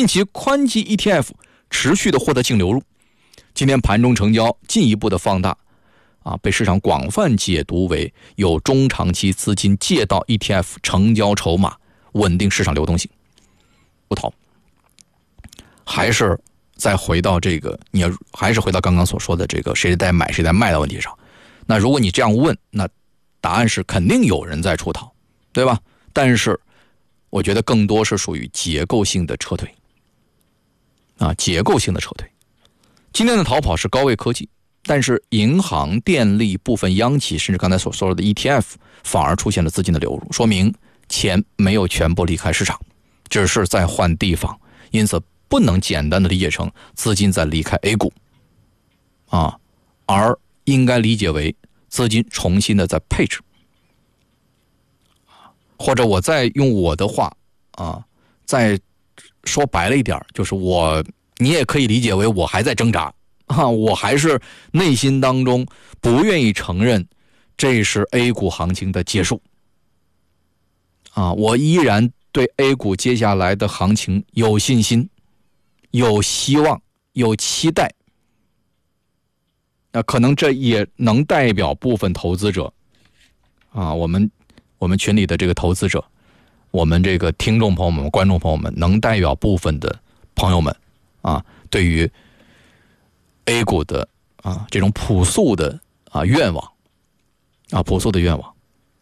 近期宽基 ETF 持续的获得净流入，今天盘中成交进一步的放大被市场广泛解读为有中长期资金借道 ETF 成交筹码，稳定市场流动性。不逃，还是再回到这个，你还是回到刚刚所说的这个谁在买谁在卖的问题上。那如果你这样问，那答案是肯定有人在出逃，对吧？但是我觉得更多是属于结构性的撤退结构性的撤退。今天的逃跑是高位科技，但是银行、电力、部分央企，甚至刚才所说的 ETF 反而出现了资金的流入，说明钱没有全部离开市场，只是在换地方，因此不能简单的理解成资金在离开 A 股而应该理解为资金重新的在配置。或者我再用我的话再说白了一点，就是你也可以理解为我还在挣扎我还是内心当中不愿意承认这是 A 股行情的结束我依然对 A 股接下来的行情有信心、有希望、有期待。那可能这也能代表部分投资者我们群里的这个投资者，我们这个听众朋友们、观众朋友们，能代表部分的朋友们对于 A 股的这种朴素的愿望朴素的愿望。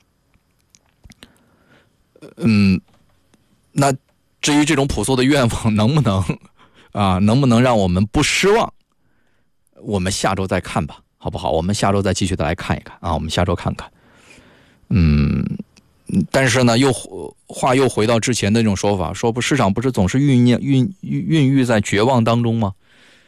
那至于这种朴素的愿望能不能让我们不失望，我们下周再看吧，好不好？我们下周再继续的来看一看我们下周看看。但是呢，话又回到之前的那种说法，说市场不是总是孕育在绝望当中吗？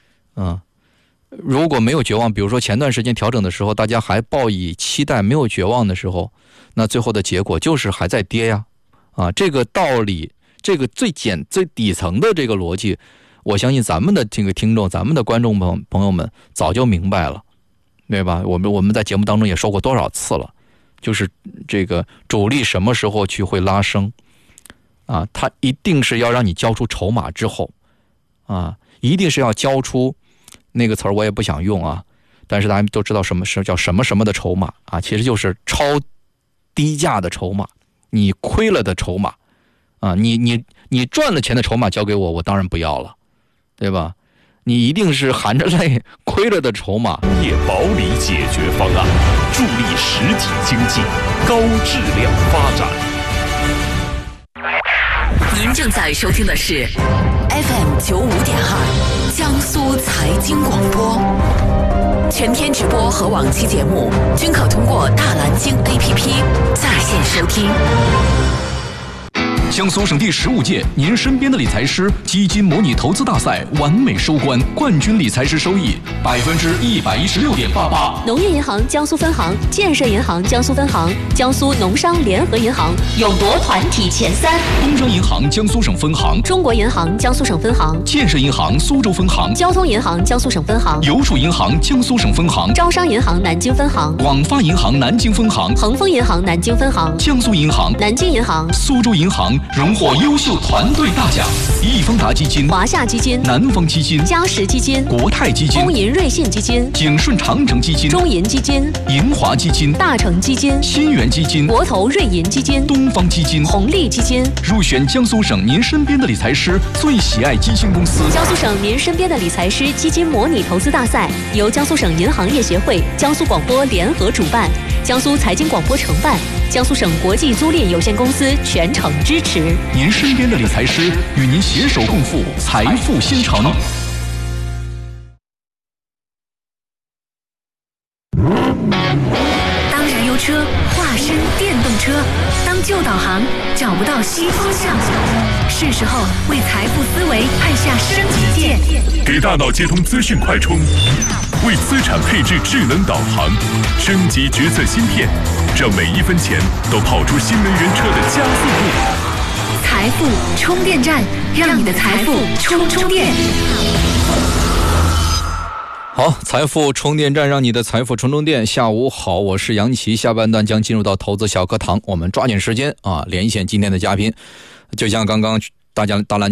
如果没有绝望，比如说前段时间调整的时候，大家还抱以期待，没有绝望的时候，那最后的结果就是还在跌呀。这个道理，这个最底层的这个逻辑，我相信咱们的这个听众、咱们的观众朋友们早就明白了，对吧？我们在节目当中也说过多少次了，就是这个主力什么时候去会拉升它一定是要让你交出筹码之后一定是要交出那个词儿我也不想用但是大家都知道什么是叫什么什么的筹码其实就是超低价的筹码，你亏了的筹码你赚了钱的筹码交给我，我当然不要了，对吧？你一定是含着泪亏了的筹码。 业保理解决方案，助力实体经济高质量发展。 您正在收听的是 FM95.2 江苏财经广播，全天直播和往期节目均可通过大蓝鲸 APP 在线收听。 江苏省第15届您身边的理财师基金模拟投资大赛完美收官，冠军理财师收益116.88%。 农业银行江苏分行、建设银行江苏分行、江苏农商联合银行勇夺团体前3。 工商银行江苏省分行、 中国银行江苏省分行、 建设银行苏州分行、 交通银行江苏省分行、 邮储银行江苏省分行、 招商银行南京分行、 广发银行南京分行、 恒丰银行南京分行、 江苏银行、 南京银行、 苏州银行荣获优秀团队大奖。易丰达基金、 华夏基金、 南方基金、 嘉实基金、 国泰基金、 工银瑞信基金、 景顺长城基金、 中银基金、 银华基金、 大成基金、 新源基金、 国投瑞银基金、 东方基金、 红利基金入选江苏省您身边的理财师最喜爱基金公司。 江苏省您身边的理财师基金模拟投资大赛由江苏省银行业协会、江苏广播联合主办，江苏财经广播承办，江苏省国际租赁有限公司全程支持。 您身边的理财师与您携手共赴财富新城。 当燃油车化身电动车，当旧导航找不到新方向，是时候为财富思维按下升级键， 给大脑接通资讯快充，为资产配置智能导航，升级决策芯片，让每一分钱都跑出新能源车的加速度。 财富充电站，让你的财富充电。 好，财富充电站，让你的财富充电。下午好，我是杨奇。下半段将进入到投资小课堂，我们抓紧时间连线今天的嘉宾。就像刚刚大蓝